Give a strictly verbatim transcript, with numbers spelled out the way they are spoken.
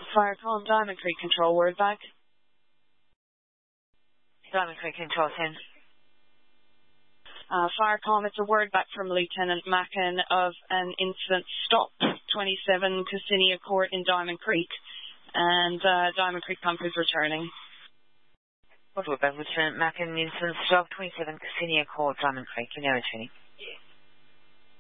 Firecom, Diamond Creek Control, word back. Diamond Creek Control, ten. Uh, Firecom, it's a word back from Lieutenant Mackin of an incident stop, twenty-seven Cassinia Court in Diamond Creek, and uh, Diamond Creek pump is returning. Word back, Lieutenant Mackin, incident stop, twenty-seven Cassinia Court, Diamond Creek, you're now returning.